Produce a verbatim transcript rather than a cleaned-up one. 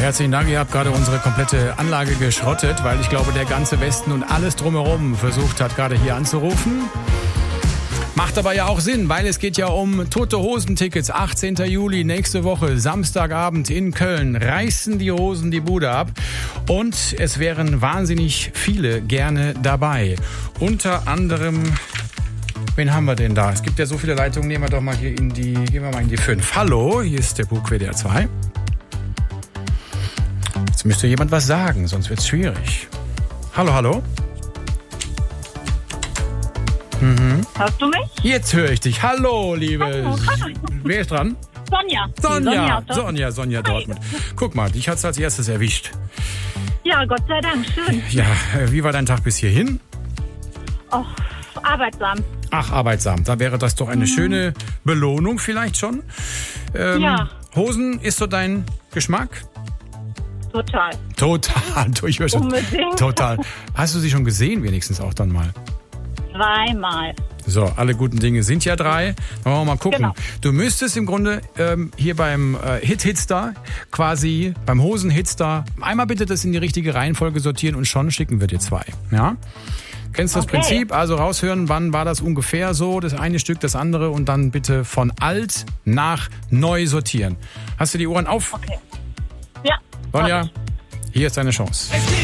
Herzlichen Dank. Ihr habt gerade unsere komplette Anlage geschrottet, weil ich glaube, der ganze Westen und alles drumherum versucht hat, gerade hier anzurufen. Macht aber ja auch Sinn, weil es geht ja um Tote Hosen-Tickets. achtzehnten Juli, nächste Woche, Samstagabend in Köln. Reißen die Hosen die Bude ab. Und es wären wahnsinnig viele gerne dabei. Unter anderem, wen haben wir denn da? Es gibt ja so viele Leitungen. Nehmen wir doch mal hier in die, gehen wir mal in die fünf. Hallo, hier ist der Bug W D R zwei. Jetzt müsste jemand was sagen, sonst wird's schwierig. Hallo, hallo. Mhm. Hörst du mich? Jetzt höre ich dich. Hallo, liebe. Hallo. Wer ist dran? Sonja. Sonja. Sonja, Sonja, Sonja Dortmund. Guck mal, dich hat's als erstes erwischt. Ja, Gott sei Dank, schön. Ja, wie war dein Tag bis hierhin? Oh, arbeitsam. Ach, arbeitsam. Da wäre das doch eine mhm. schöne Belohnung vielleicht schon. Ähm, ja. Hosen ist so dein Geschmack? Total. Total. Ich höre schon. Unbedingt. Total. Hast du sie schon gesehen wenigstens auch dann mal? Zweimal. So, alle guten Dinge sind ja drei. Dann wollen wir mal gucken. Genau. Du müsstest im Grunde ähm, hier beim äh, Hit Hitstar quasi, beim Hosen Hitstar, einmal bitte das in die richtige Reihenfolge sortieren und schon schicken wir dir zwei. Ja? Kennst du das Okay. Prinzip? Also raushören, wann war das ungefähr so, das eine Stück, das andere und dann bitte von alt nach neu sortieren. Hast du die Ohren auf? Okay. Ja. Sonja, hier ist deine Chance. Es gibt